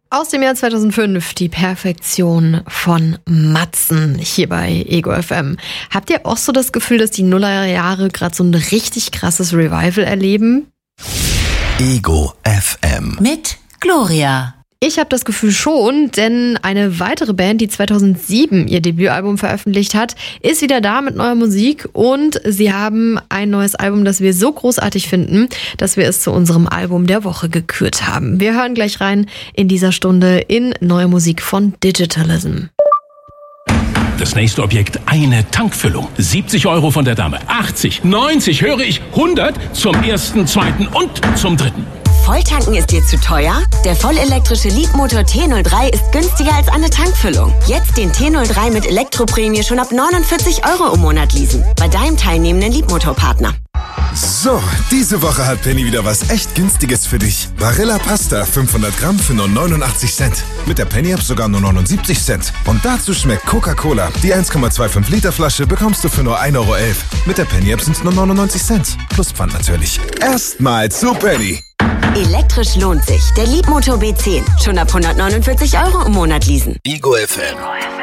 Aus dem Jahr 2005, die Perfektion von Matzen hier bei Ego FM. Habt ihr auch so das Gefühl, dass die Nullerjahre gerade so ein richtig krasses Revival erleben? Ego FM mit Gloria. Ich habe das Gefühl schon, denn eine weitere Band, die 2007 ihr Debütalbum veröffentlicht hat, ist wieder da mit neuer Musik und sie haben ein neues Album, das wir so großartig finden, dass wir es zu unserem Album der Woche gekürt haben. Wir hören gleich rein in dieser Stunde in neue Musik von Digitalism. Das nächste Objekt, eine Tankfüllung. 70 € von der Dame, 80, 90, höre ich, 100 zum ersten, zweiten und zum dritten. Volltanken ist dir zu teuer? Der vollelektrische Leapmotor T03 ist günstiger als eine Tankfüllung. Jetzt den T03 mit Elektroprämie schon ab 49 € im Monat leasen. Bei deinem teilnehmenden Leapmotor-Partner. So, diese Woche hat Penny wieder was echt Günstiges für dich. Barilla Pasta, 500 Gramm für nur 89 Cent. Mit der Penny-App sogar nur 79 Cent. Und dazu schmeckt Coca-Cola. Die 1,25 Liter Flasche bekommst du für nur 1,11 €. Mit der Penny-App sind es nur 99 Cent. Plus Pfand natürlich. Erstmal zu Penny. Elektrisch lohnt sich. Der Leapmotor B10. Schon ab 149 € im Monat leasen. Ego FM.